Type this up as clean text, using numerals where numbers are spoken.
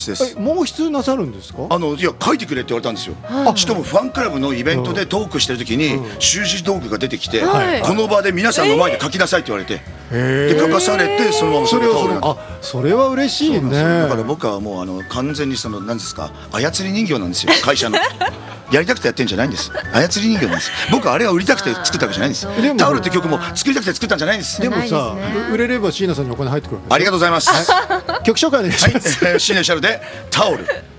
です。 毛筆なさるんですか？ いや書いてくれって言われたんですよ。しかもファンクラブのイベントでトークしてる時に習字道具が出てきて、この場で皆さんの前で書きなさいって言われて、で書かされてそのままそれをそれは嬉しいね。 だから僕はもう完全に何ですか、操り人形なんですよ、会社の。やりたくてやってんじゃないんです。操り人形なんです。僕はあれは売りたくて作ったわけじゃないんです。タオルって曲も作りたくて作ったんじゃないんです。 でもさ、売れれば椎名さんにお金入ってくるわけ。 ありがとうございます。 曲紹介お願いします。 シネシャルでタオル。